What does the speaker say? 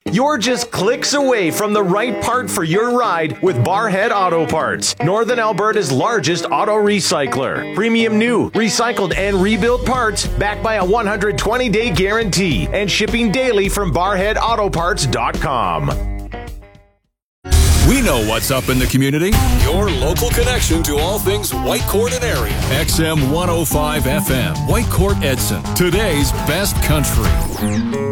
You're just clicks away from the right part for your ride with Barhead Auto Parts, Northern Alberta's largest auto recycler. Premium new, recycled, and rebuilt parts backed by a 120-day guarantee and shipping daily from barheadautoparts.com. We know what's up in the community. Your local connection to all things Whitecourt and area. XM 105 FM, Whitecourt Edson. Today's best country.